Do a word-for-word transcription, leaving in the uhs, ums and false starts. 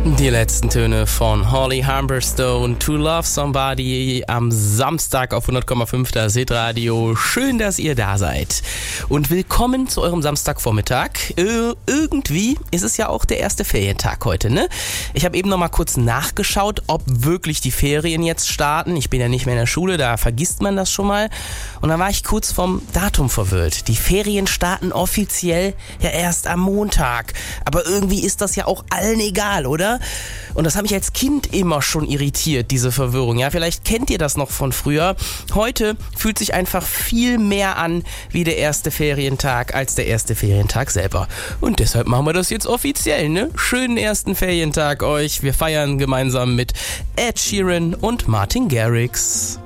Die letzten Töne von Holly Humberstone, To Love Somebody, am Samstag auf hundert Komma fünf das Hitradio. Schön, dass ihr da seid. Und willkommen zu eurem Samstagvormittag. Äh, irgendwie ist es ja auch der erste Ferientag heute, ne? Ich habe eben noch mal kurz nachgeschaut, ob wirklich die Ferien jetzt starten. Ich bin ja nicht mehr in der Schule, da vergisst man das schon mal. Und dann war ich kurz vom Datum verwirrt. Die Ferien starten offiziell ja erst am Montag. Aber irgendwie ist das ja auch allen egal, oder? Und das hat mich als Kind immer schon irritiert, diese Verwirrung. Ja, vielleicht kennt ihr das noch von früher. Heute fühlt sich einfach viel mehr an wie der erste Ferientag als der erste Ferientag selber. Und deshalb machen wir das jetzt offiziell, ne? Schönen ersten Ferientag euch. Wir feiern gemeinsam mit Ed Sheeran und Martin Garrix.